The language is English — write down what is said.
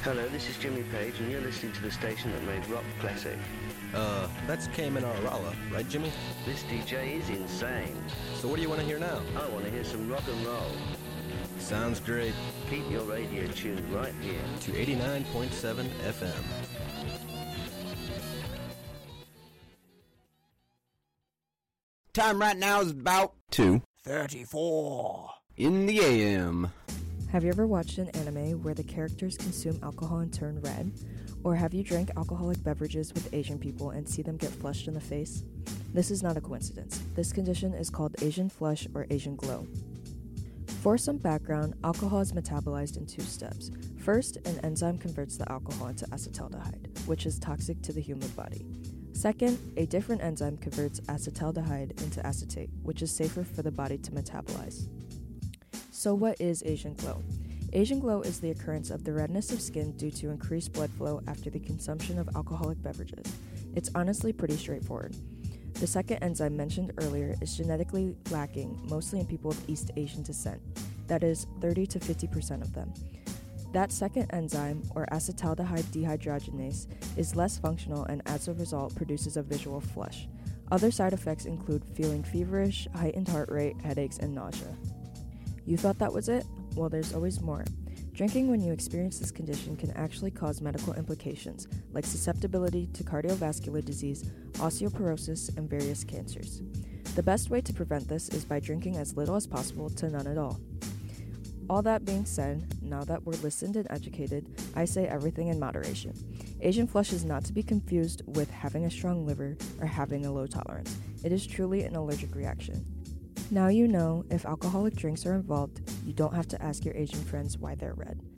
Hello, this is Jimmy Page, and you're listening to the station that made rock classic. That's Cayman Rala, right, Jimmy? This DJ is insane. So what do you want to hear now? I want to hear some rock and roll. Sounds great. Keep your radio tuned right here to 89.7 FM. Time right now is about 2:34 in the AM. Have you ever watched an anime where the characters consume alcohol and turn red? Or have you drank alcoholic beverages with Asian people and see them get flushed in the face? This is not a coincidence. This condition is called Asian flush or Asian glow. For some background, alcohol is metabolized in 2 steps. First, an enzyme converts the alcohol into acetaldehyde, which is toxic to the human body. Second, a different enzyme converts acetaldehyde into acetate, which is safer for the body to metabolize. So what is Asian glow? Asian glow is the occurrence of the redness of skin due to increased blood flow after the consumption of alcoholic beverages. It's honestly pretty straightforward. The second enzyme mentioned earlier is genetically lacking, mostly in people of East Asian descent, that is 30 to 50% of them. That second enzyme, or acetaldehyde dehydrogenase, is less functional and as a result produces a visual flush. Other side effects include feeling feverish, heightened heart rate, headaches, and nausea. You thought that was it? Well, there's always more. Drinking when you experience this condition can actually cause medical implications, like susceptibility to cardiovascular disease, osteoporosis, and various cancers. The best way to prevent this is by drinking as little as possible to none at all. All that being said, now that we're listened and educated, I say everything in moderation. Asian flush is not to be confused with having a strong liver or having a low tolerance. It is truly an allergic reaction. Now you know, if alcoholic drinks are involved, you don't have to ask your Asian friends why they're red.